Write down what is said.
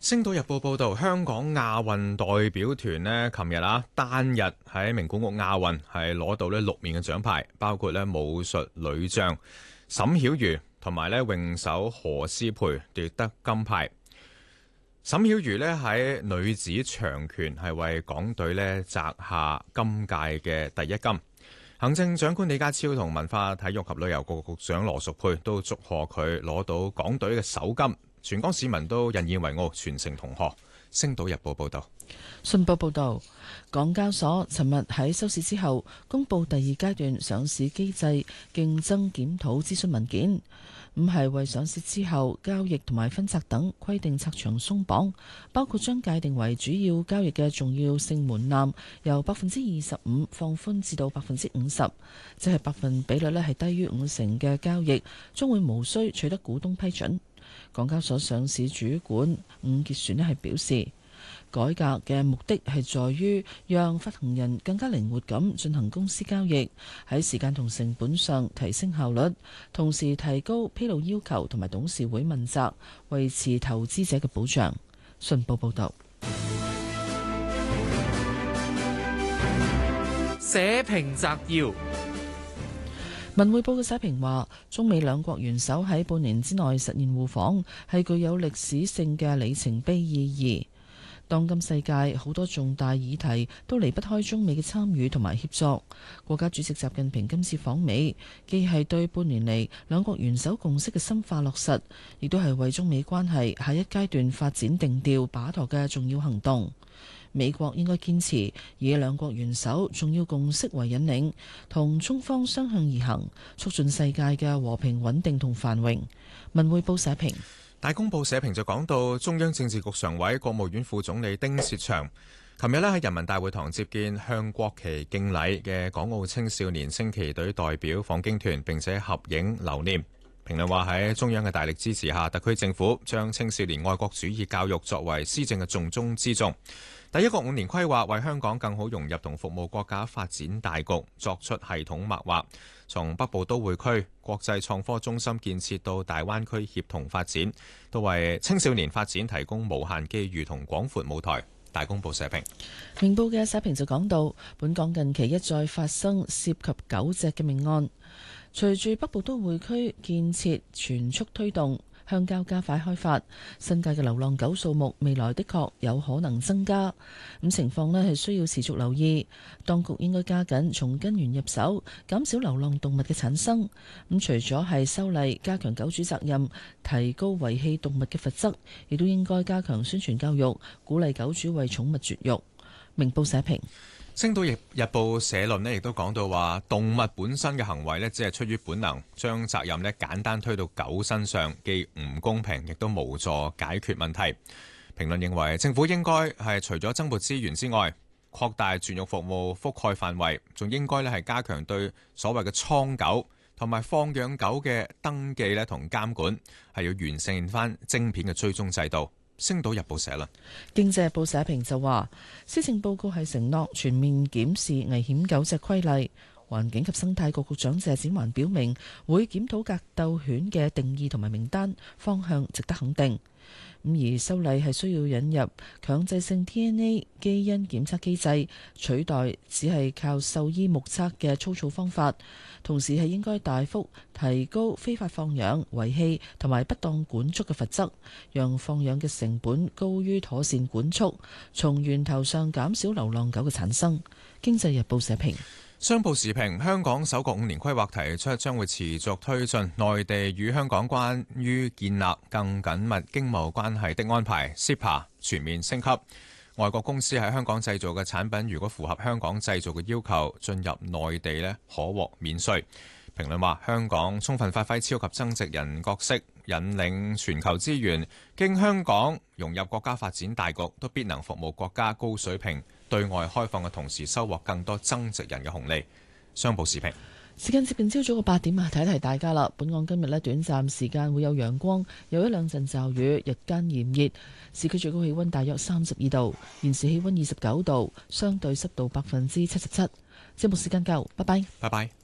星島日報報道，香港亞運代表團呢，琴日單日喺名古屋亞運係攞到呢6面嘅獎牌，包括呢武術女將沈曉瑜同埋呢泳手何詩蓓奪得金牌。沈曉瑜呢喺女子長拳係為港隊呢摘下今屆嘅第一金。行政長官李家超同文化體育及旅遊局局長羅淑佩都祝賀佢攞到港隊嘅首金。全港市民都引以為傲，全城同賀。星島日報報道。 信報報道，港交所尋日喺收市之後公布第2階段上市機制競爭檢討諮詢文件，係為上市之後交易同埋分拆等規定拆牆鬆綁，包括將界定為主要交易嘅重要性門檻由25%放寬至到50%，即係百分比率係低於50%嘅交易將會無需取得股東批准。港交所上市主管伍潔璇係表示，改革嘅目的係在於讓發行人更加靈活咁進行公司交易，喺時間同成本上提升效率，同時提高披露要求同埋董事會問責，維持投資者嘅保障。信報報道。 社評摘要。 文匯報嘅社評話，中美兩國元首喺半年之內實現互訪，係具有歷史性嘅里程碑意義。當今世界好多重大議題都離不開中美嘅參與同埋協作。國家主席習近平今次訪美，既係對半年嚟兩國元首共識嘅深化落實，亦都係為中美關係下一階段發展定調把舵嘅重要行動。美國應該堅持以兩國元首重要共識為引領，同中方相向而行，促進世界嘅和平穩定同繁榮。文匯報社評。 大公報社評就講到，中央政治局常委、國務院副總理丁薛祥琴日喺人民大會堂接見向國旗敬禮嘅港澳青少年升旗隊代表訪京團，並且合影留念。評論話，喺中央嘅大力支持下，特區政府將青少年愛國主義教育作為施政嘅重中之重。第一個5年規劃為香港更好融入同服務國家發展大局作出系統擘劃，從北部都會區、國際創科中心建設到大灣區協同發展，都為青少年發展提供無限機遇同廣闊舞台。大公報社評。 明報嘅社評就講到，本港近期一再發生涉及狗隻嘅命案，隨住北部都會區建設全速推動，鄉郊加快開發，新界嘅流浪狗數目未來的確有可能增加。咁情況呢係需要持續留意，當局應該加緊從根源入手，減少流浪動物嘅產生。咁除咗係修例加強狗主責任，提高遺棄動物嘅罰則，亦都應該加強宣傳教育，鼓勵狗主為寵物絕育。明報社評。 星島日報社論呢亦都講到話，動物本身嘅行為呢只係出於本能，將責任呢簡單推到狗身上，既唔公平，亦都無助解決問題。評論認為，政府應該係除咗增撥資源之外，擴大絕育服務覆蓋範圍，仲應該呢係加強對所謂嘅倉狗同埋放養狗嘅登記呢同監管，係要完善翻晶片嘅追蹤制度。星島日報社論。 經濟日報社評就話，施政報告係承諾全面檢視危險狗隻規例。環境及生態局局長謝展寰表明，會檢討格鬥犬嘅定義同埋名單，方向值得肯定。而修例係需要引入強制性 DNA 基因檢測機制，取代只係靠獸醫目測嘅粗糙方法。同時係應該大幅提高非法放養、遺棄同埋不當管束嘅罰則，讓放養嘅成本高於妥善管束，從源頭上減少流浪狗嘅產生。經濟日報社評。 商報時評，香港首個5年規劃提出將會持續推進內地與香港關於建立更緊密經貿關係的安排 CEPA 全面升級。外國公司喺香港製造嘅產品，如果符合香港製造嘅要求，進入內地可獲免稅。評論話，香港充分發揮超級增值人角色，引領全球資源，經香港融入國家發展大局，都必能服務國家高水平對外開放嘅同時，收穫更多增值人嘅紅利。商報時評。 時間接近朝早嘅8點啊，提一提大家啦。本港今日短暫時間會有陽光，有一兩陣驟雨，日間炎熱，市區最高氣溫大約32度，現時氣溫29度，相對濕度77%。節目時間夠，拜拜。 拜拜。